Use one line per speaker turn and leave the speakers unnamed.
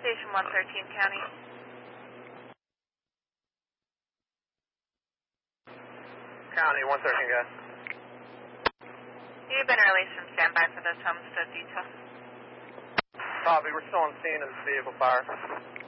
Station 113 County.
County 113, guys.
You've been released from standby for this Homestead detail.
Copy, we're still on scene of the vehicle fire.